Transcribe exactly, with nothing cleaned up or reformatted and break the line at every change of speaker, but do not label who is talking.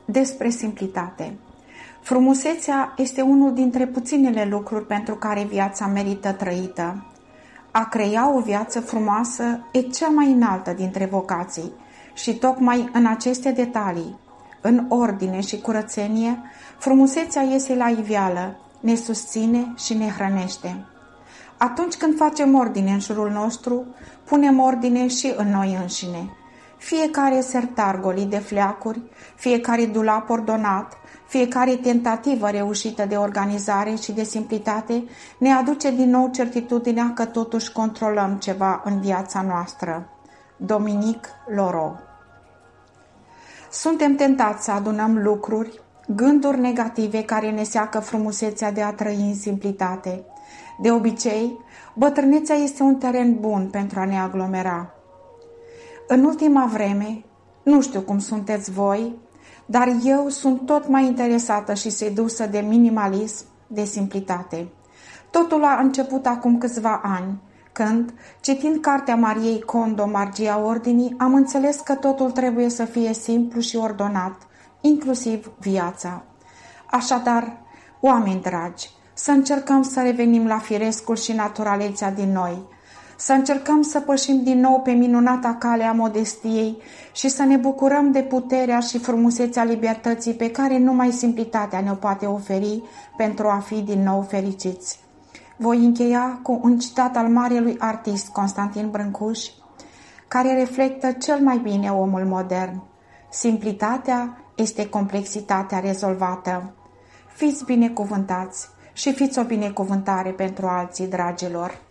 Despre simplitate. Frumusețea este unul dintre puținele lucruri pentru care viața merită trăită. A crea o viață frumoasă e cea mai înaltă dintre vocații și tocmai în aceste detalii, în ordine și curățenie, frumusețea iese la iveală, ne susține și ne hrănește. Atunci când facem ordine în jurul nostru, punem ordine și în noi înșine. Fiecare sertar golit de fleacuri, fiecare dulap ordonat, fiecare tentativă reușită de organizare și de simplitate ne aduce din nou certitudinea că totuși controlăm ceva în viața noastră. Dominic Loro. Suntem tentați să adunăm lucruri, gânduri negative care ne seacă frumusețea de a trăi în simplitate. De obicei, bătrânețea este un teren bun pentru a ne aglomera. În ultima vreme, nu știu cum sunteți voi, dar eu sunt tot mai interesată și sedusă de minimalism, de simplitate. Totul a început acum câțiva ani, când, citind cartea Mariei Kondo, Magia Ordinii, am înțeles că totul trebuie să fie simplu și ordonat, inclusiv viața. Așadar, oameni dragi, să încercăm să revenim la firescul și naturalețea din noi, să încercăm să pășim din nou pe minunata cale a modestiei și să ne bucurăm de puterea și frumusețea libertății pe care numai simplitatea ne-o poate oferi pentru a fi din nou fericiți. Voi încheia cu un citat al marelui artist Constantin Brâncuș, care reflectă cel mai bine omul modern. Simplitatea este complexitatea rezolvată. Fiți binecuvântați și fiți o binecuvântare pentru alții, dragilor!